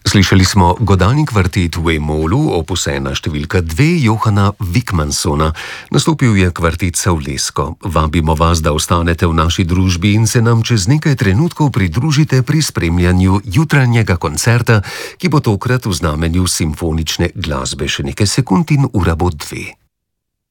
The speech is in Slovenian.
Slišali smo godalni kvartet v E-molu, opus 1 številka 2 Johana Vikmansona. Nastopil je kvartet Savlesko. Vabimo vas, da ostanete v naši družbi in se nam čez nekaj trenutkov pridružite pri spremljanju jutranjega koncerta, ki bo tokrat v znamenju simfonične glasbe. Še nekaj sekund in ura bo 2.